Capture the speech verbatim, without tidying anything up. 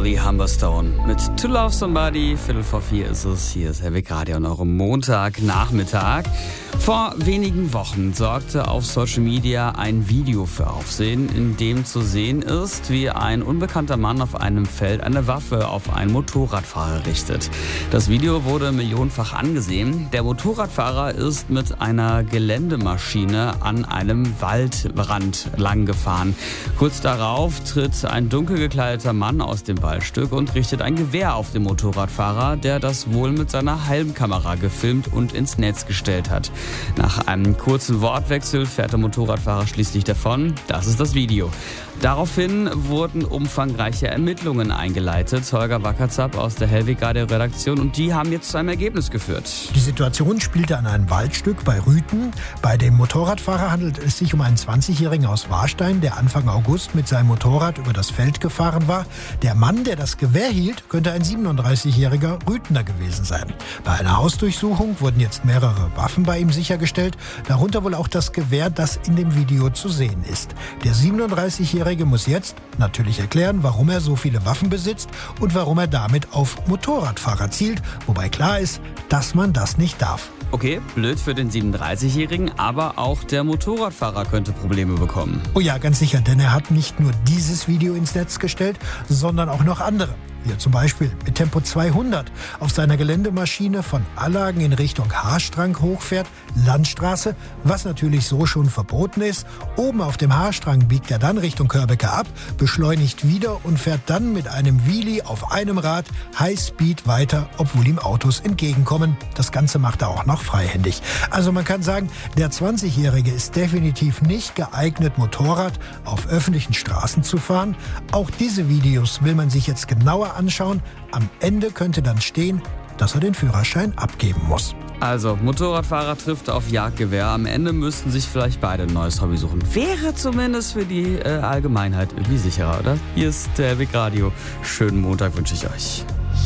Holly Humberstone mit To Love Somebody. Viertel vor vier ist es. Hier ist Helwig Radio an eurem Montagnachmittag. Vor wenigen Wochen sorgte auf Social Media ein Video für Aufsehen, in dem zu sehen ist, wie ein unbekannter Mann auf einem Feld eine Waffe auf einen Motorradfahrer richtet. Das Video wurde millionenfach angesehen. Der Motorradfahrer ist mit einer Geländemaschine an einem Waldrand lang gefahren. Kurz darauf tritt ein dunkel gekleideter Mann aus dem Waldstück und richtet ein Gewehr auf den Motorradfahrer, der das wohl mit seiner Heimkamera gefilmt und ins Netz gestellt hat. Nach einem kurzen Wortwechsel fährt der Motorradfahrer schließlich davon. Das ist das Video. Daraufhin wurden umfangreiche Ermittlungen eingeleitet. Holger Wackerzapp aus der Helwig Radio Redaktion, und die haben jetzt zu einem Ergebnis geführt. Die Situation spielte an einem Waldstück bei Rüthen. Bei dem Motorradfahrer handelt es sich um einen zwanzigjährigen aus Warstein, der Anfang August mit seinem Motorrad über das Feld gefahren war. Der Mann, der das Gewehr hielt, könnte ein siebenunddreißigjähriger Rüthener gewesen sein. Bei einer Hausdurchsuchung wurden jetzt mehrere Waffen bei ihm sichergestellt, darunter wohl auch das Gewehr, das in dem Video zu sehen ist. Der siebenunddreißigjährige muss jetzt natürlich erklären, warum er so viele Waffen besitzt und warum er damit auf Motorradfahrer zielt, wobei klar ist, dass man das nicht darf. Okay, blöd für den siebenunddreißigjährigen, aber auch der Motorradfahrer könnte Probleme bekommen. Oh ja, ganz sicher, denn er hat nicht nur dieses Video ins Netz gestellt, sondern auch noch andere. Wie er zum Beispiel mit Tempo zweihundert auf seiner Geländemaschine von Allagen in Richtung Haarstrang hochfährt, Landstraße, was natürlich so schon verboten ist. Oben auf dem Haarstrang biegt er dann Richtung Körbecke ab, beschleunigt wieder und fährt dann mit einem Wheelie auf einem Rad Highspeed weiter, obwohl ihm Autos entgegenkommen. Das Ganze macht er auch noch freihändig. Also man kann sagen, der zwanzigjährige ist definitiv nicht geeignet, Motorrad auf öffentlichen Straßen zu fahren. Auch diese Videos will man sich jetzt genauer anschauen. Am Ende könnte dann stehen, dass er den Führerschein abgeben muss. Also, Motorradfahrer trifft auf Jagdgewehr. Am Ende müssten sich vielleicht beide ein neues Hobby suchen. Wäre zumindest für die äh, Allgemeinheit irgendwie sicherer, oder? Hier ist der Helwig Radio. Schönen Montag wünsche ich euch.